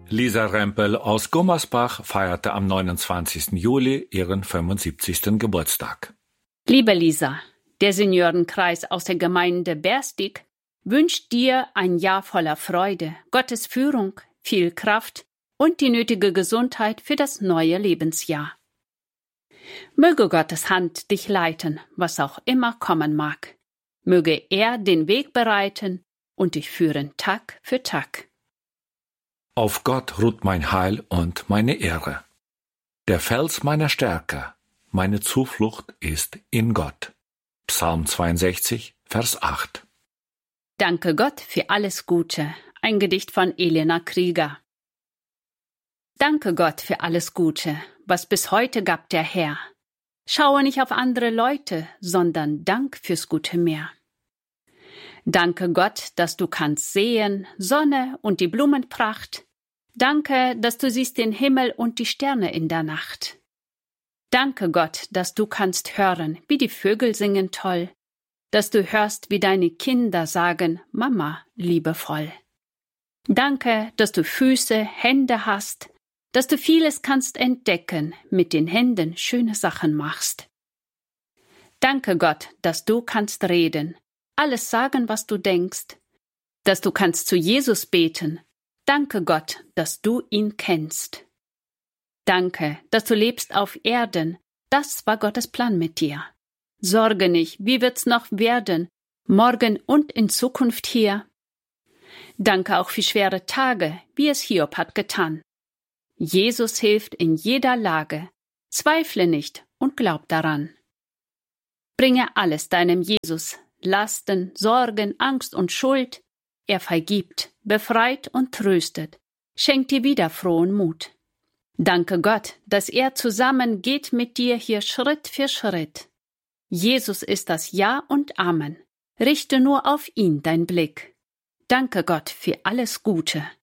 Lisa Rempel aus Gummersbach feierte am 29. Juli ihren 75. Geburtstag. Liebe Lisa, der Seniorenkreis aus der Gemeinde Berstig wünscht dir ein Jahr voller Freude, Gottes Führung, viel Kraft und die nötige Gesundheit für das neue Lebensjahr. Möge Gottes Hand dich leiten, was auch immer kommen mag. Möge er den Weg bereiten und dich führen Tag für Tag. Auf Gott ruht mein Heil und meine Ehre. Der Fels meiner Stärke, meine Zuflucht ist in Gott. Psalm 62, Vers 8. Danke Gott für alles Gute. Ein Gedicht von Elena Krieger. Danke Gott für alles Gute, was bis heute gab der Herr. Schaue nicht auf andere Leute, sondern Dank fürs gute Meer. Danke Gott, dass du kannst sehen, Sonne und die Blumenpracht. Danke, dass du siehst den Himmel und die Sterne in der Nacht. Danke Gott, dass du kannst hören, wie die Vögel singen toll, dass du hörst, wie deine Kinder sagen, Mama, liebevoll. Danke, dass du Füße, Hände hast, dass du vieles kannst entdecken, mit den Händen schöne Sachen machst. Danke Gott, dass du kannst reden, alles sagen, was du denkst, dass du kannst zu Jesus beten. Danke Gott, dass du ihn kennst. Danke, dass du lebst auf Erden, das war Gottes Plan mit dir. Sorge nicht, wie wird's noch werden, morgen und in Zukunft hier. Danke auch für schwere Tage, wie es Hiob hat getan. Jesus hilft in jeder Lage, zweifle nicht und glaub daran. Bringe alles deinem Jesus, Lasten, Sorgen, Angst und Schuld. Er vergibt, befreit und tröstet, schenkt dir wieder frohen Mut. Danke Gott, dass er zusammen geht mit dir hier Schritt für Schritt. Jesus ist das Ja und Amen. Richte nur auf ihn dein Blick. Danke Gott für alles Gute.